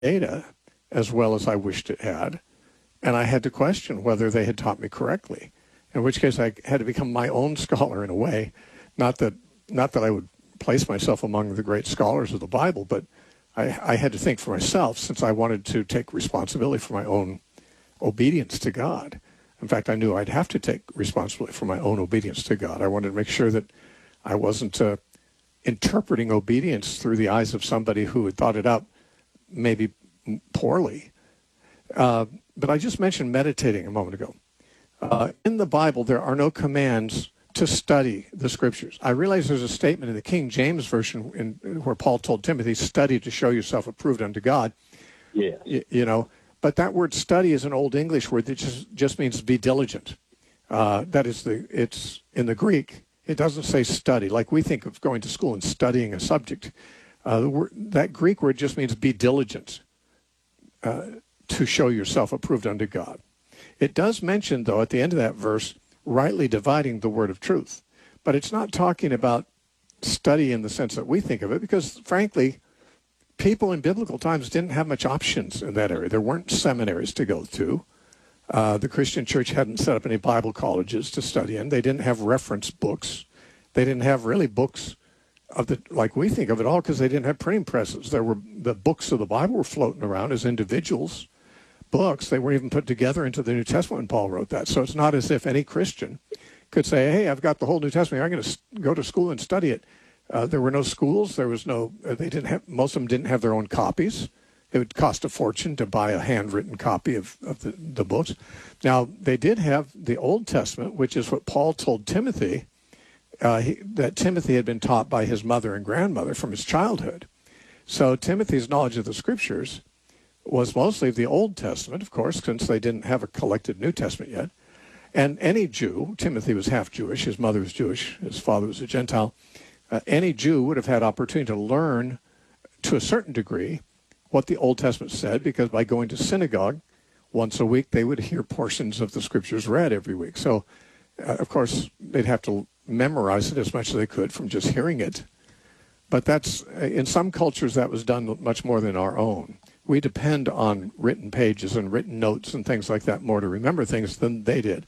data as well as I wished it had, and I had to question whether they had taught me correctly, in which case I had to become my own scholar in a way. Not that I would place myself among the great scholars of the Bible, but I had to think for myself, since I wanted to take responsibility for my own obedience to God. In fact, I knew I'd have to take responsibility for my own obedience to God. I wanted to make sure that I wasn't interpreting obedience through the eyes of somebody who had thought it up maybe poorly. But I just mentioned meditating a moment ago. In the Bible, there are no commands to study the Scriptures. I realize there's a statement in the King James Version where Paul told Timothy, study to show yourself approved unto God. Yeah. But that word study is an Old English word that just means be diligent. It's in the Greek. It doesn't say study, like we think of going to school and studying a subject. That Greek word just means be diligent to show yourself approved unto God. It does mention, though, at the end of that verse, rightly dividing the word of truth. But it's not talking about study in the sense that we think of it, because, frankly, people in biblical times didn't have much options in that area. There weren't seminaries to go to. The Christian church hadn't set up any Bible colleges to study in. They didn't have reference books. They didn't have really books like we think of it all, because they didn't have printing presses. The books of the Bible were floating around as individuals books. They weren't even put together into the New Testament when Paul wrote that. So it's not as if any Christian could say, hey, I've got the whole New Testament. I'm going to go to school and study it. There were no schools. There was no, most of them didn't have their own copies. It would cost a fortune to buy a handwritten copy of the books. Now, they did have the Old Testament, which is what Paul told Timothy, that Timothy had been taught by his mother and grandmother from his childhood. So Timothy's knowledge of the Scriptures was mostly of the Old Testament, of course, since they didn't have a collected New Testament yet. And any Jew, Timothy was half Jewish, his mother was Jewish, his father was a Gentile, any Jew would have had opportunity to learn to a certain degree what the Old Testament said, because by going to synagogue once a week, they would hear portions of the Scriptures read every week. So, of course, they'd have to memorize it as much as they could from just hearing it. But that's, in some cultures, that was done much more than our own. We depend on written pages and written notes and things like that more to remember things than they did.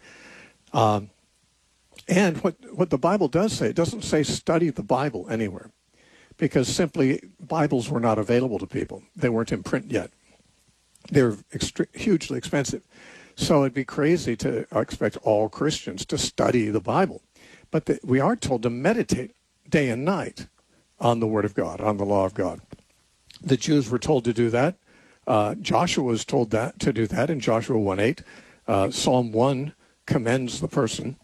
And what the Bible does say, it doesn't say study the Bible anywhere, because simply Bibles were not available to people. They weren't in print yet. They were hugely expensive. So it'd be crazy to expect all Christians to study the Bible. But we are told to meditate day and night on the Word of God, on the law of God. The Jews were told to do that. Joshua was told to do that in Joshua 1:8. Psalm 1 commends the person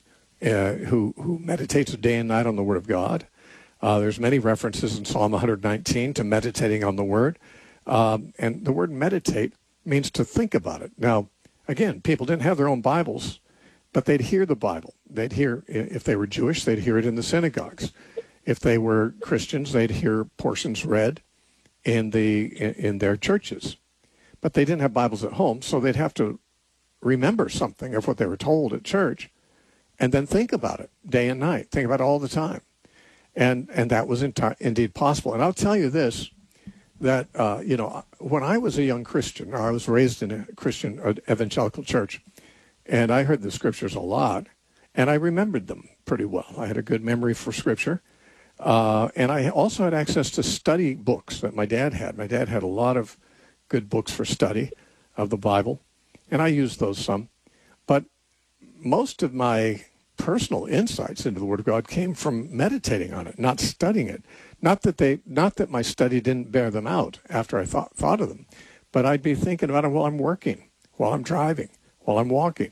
who meditates day and night on the Word of God. There's many references in Psalm 119 to meditating on the Word. And the word meditate means to think about it. Now, again, people didn't have their own Bibles, but they'd hear the Bible. They'd hear, if they were Jewish, they'd hear it in the synagogues. If they were Christians, they'd hear portions read in their churches. But they didn't have Bibles at home, so they'd have to remember something of what they were told at church and then think about it day and night, think about it all the time. And that was indeed possible. And I'll tell you this, that, when I was a young Christian, I was raised in a Christian evangelical church, and I heard the Scriptures a lot, and I remembered them pretty well. I had a good memory for Scripture. And I also had access to study books that my dad had. My dad had a lot of good books for study of the Bible, and I used those some. But most of my personal insights into the Word of God came from meditating on it, not studying it. Not that my study didn't bear them out after I thought of them, but I'd be thinking about it while I'm working, while I'm driving, while I'm walking.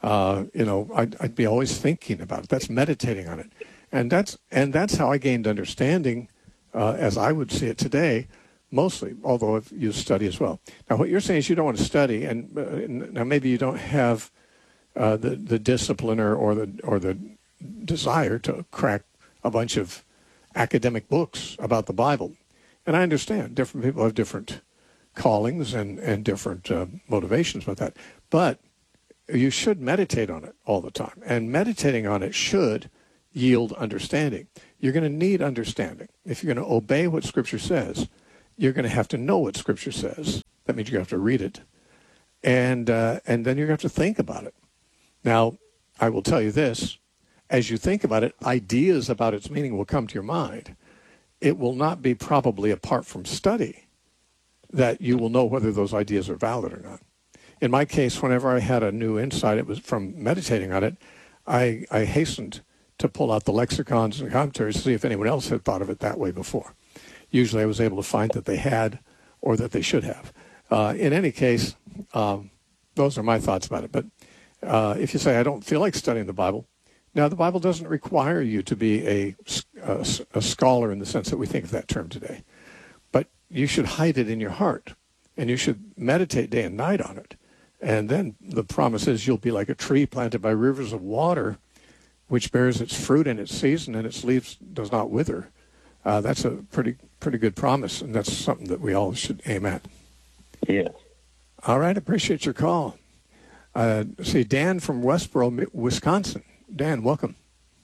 I'd be always thinking about it. That's meditating on it. And that's how I gained understanding, as I would see it today, mostly, although I've used study as well. Now, what you're saying is you don't want to study, and now maybe you don't have the discipline or the desire to crack a bunch of academic books about the Bible. And I understand different people have different callings and different motivations about that. But you should meditate on it all the time. And meditating on it should yield understanding. You're going to need understanding. If you're going to obey what Scripture says, you're going to have to know what Scripture says. That means you have to read it. And then you're going to have to think about it. Now, I will tell you this. As you think about it, ideas about its meaning will come to your mind. It will not be probably apart from study that you will know whether those ideas are valid or not. In my case, whenever I had a new insight, it was from meditating on it, I hastened to pull out the lexicons and commentaries to see if anyone else had thought of it that way before. Usually I was able to find that they had or that they should have. In any case, those are my thoughts about it. But if you say, I don't feel like studying the Bible, now the Bible doesn't require you to be a scholar in the sense that we think of that term today. But you should hide it in your heart, and you should meditate day and night on it. And then the promise is you'll be like a tree planted by rivers of water, which bears its fruit in its season, and its leaves does not wither. That's a pretty good promise, and that's something that we all should aim at. Yes. All right, appreciate your call. See, Dan from Westboro, Wisconsin. Dan, welcome.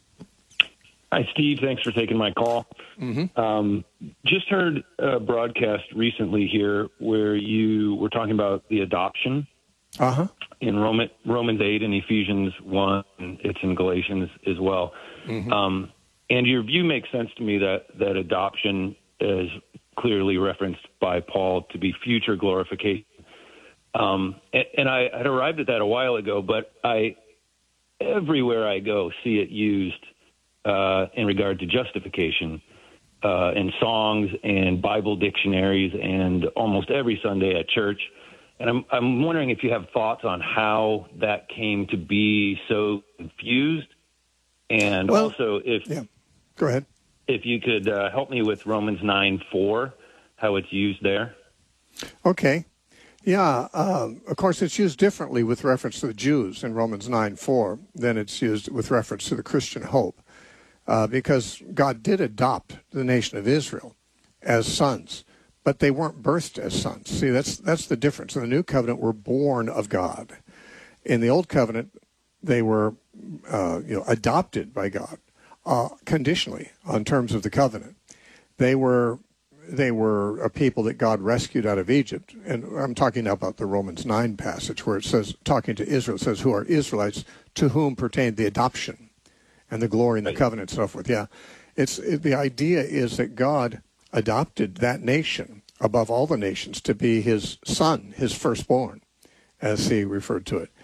Hi, Steve. Thanks for taking my call. Mm-hmm. Just heard a broadcast recently here where you were talking about the adoption in Romans 8 and Ephesians 1. And it's in Galatians as well. Mm-hmm. And your view makes sense to me that adoption is clearly referenced by Paul to be future glorification. And I had arrived at that a while ago, but everywhere I go see it used in regard to justification in songs and Bible dictionaries and almost every Sunday at church. And I'm wondering if you have thoughts on how that came to be so confused, and also if go ahead, if you could help me with Romans 9:4, how it's used there. Okay. Yeah, of course, it's used differently with reference to the Jews in Romans 9:4 than it's used with reference to the Christian hope, because God did adopt the nation of Israel as sons, but they weren't birthed as sons. See, that's the difference. In the New Covenant, we're born of God. In the Old Covenant, they were adopted by God conditionally on terms of the covenant. They were a people that God rescued out of Egypt. And I'm talking now about the Romans 9 passage where it says, talking to Israel, it says, who are Israelites, to whom pertained the adoption and the glory and the covenant and so forth. Yeah, the idea is that God adopted that nation above all the nations to be his son, his firstborn, as he referred to it.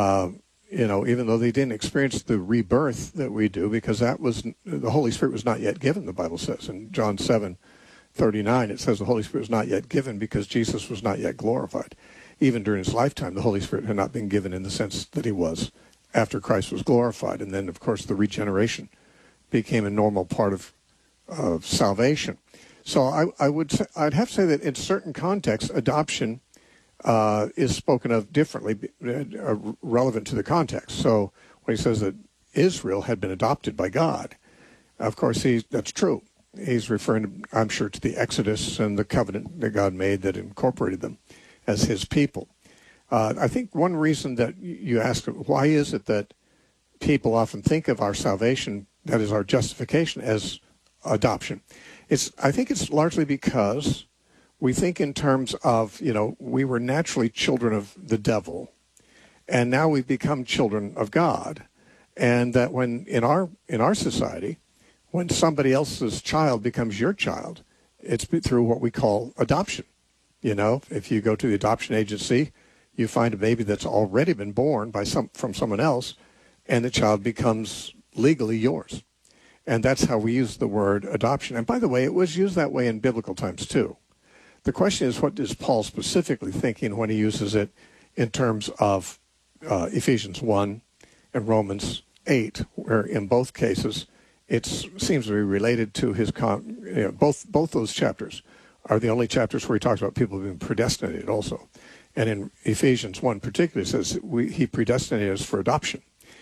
Even though they didn't experience the rebirth that we do, because the Holy Spirit was not yet given, the Bible says. In John 7:39, it says the Holy Spirit was not yet given because Jesus was not yet glorified. Even during his lifetime, the Holy Spirit had not been given in the sense that he was after Christ was glorified. And then, of course, the regeneration became a normal part of salvation. So I'd have to say that in certain contexts, adoption is spoken of differently, relevant to the context. So when he says that Israel had been adopted by God, of course, that's true. He's referring, I'm sure, to the Exodus and the covenant that God made that incorporated them as his people. I think one reason that you ask, why is it that people often think of our salvation, that is our justification, as adoption? I think it's largely because we think in terms of, we were naturally children of the devil, and now we've become children of God. And that when in our society, when somebody else's child becomes your child, it's through what we call adoption. If you go to the adoption agency, you find a baby that's already been born from someone else, and the child becomes legally yours. And that's how we use the word adoption. And by the way, it was used that way in biblical times too. The question is, what is Paul specifically thinking when he uses it in terms of Ephesians 1 and Romans 8, where in both cases it seems to be related to his both those chapters are the only chapters where he talks about people being predestinated also. And in Ephesians 1 particularly, it says he predestinated us for adoption.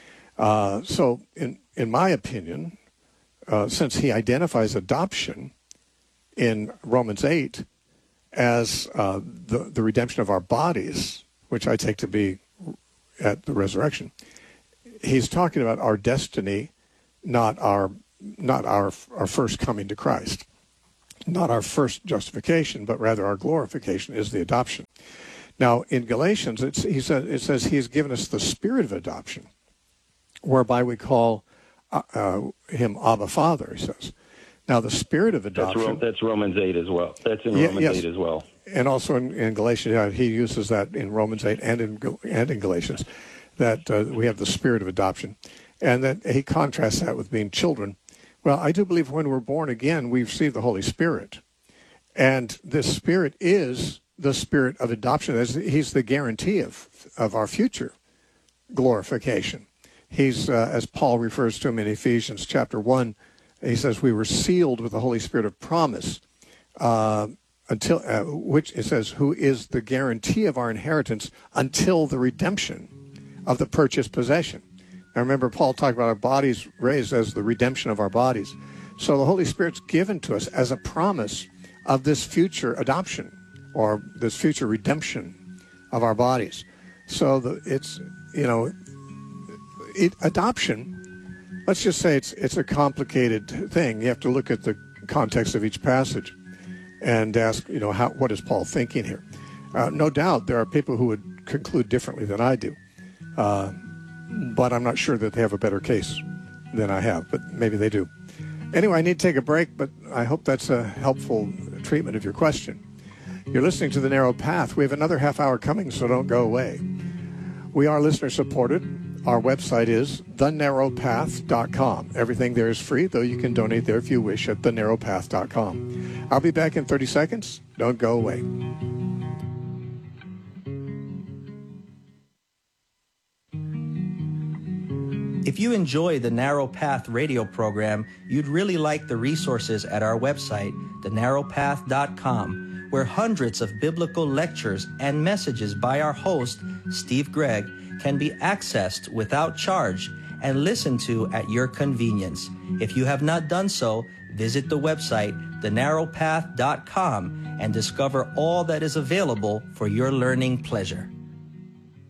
So in my opinion, since he identifies adoption in Romans 8 as the redemption of our bodies, which I take to be at the resurrection, he's talking about our destiny, not our first coming to Christ. not our first justification, but rather our glorification is the adoption. Now, in Galatians, it says he has given us the spirit of adoption, whereby we call him Abba Father, he says. Now, the spirit of adoption... That's Romans 8 as well. That's in Romans 8 as well. And also in Galatians, he uses that in Romans 8 and in Galatians, that we have the spirit of adoption. And that he contrasts that with being children. Well, I do believe when we're born again, we receive the Holy Spirit. And this Spirit is the spirit of adoption. He's the guarantee of our future glorification. He's, as Paul refers to him in Ephesians chapter 1, he says we were sealed with the Holy Spirit of promise, until which it says, who is the guarantee of our inheritance until the redemption of the purchased possession. Now remember, Paul talked about our bodies raised as the redemption of our bodies. So the Holy Spirit's given to us as a promise of this future adoption, or this future redemption of our bodies. So adoption, let's just say it's a complicated thing. You have to look at the context of each passage and ask, what is Paul thinking here? No doubt there are people who would conclude differently than I do, but I'm not sure that they have a better case than I have, but maybe they do. Anyway, I need to take a break, but I hope that's a helpful treatment of your question. You're listening to The Narrow Path. We have another half hour coming, so don't go away. We are listener-supported. Our website is thenarrowpath.com. Everything there is free, though you can donate there if you wish at thenarrowpath.com. I'll be back in 30 seconds. Don't go away. If you enjoy the Narrow Path radio program, you'd really like the resources at our website, thenarrowpath.com, where hundreds of biblical lectures and messages by our host, Steve Gregg, can be accessed without charge and listened to at your convenience. If you have not done so, visit the website, thenarrowpath.com, and discover all that is available for your learning pleasure.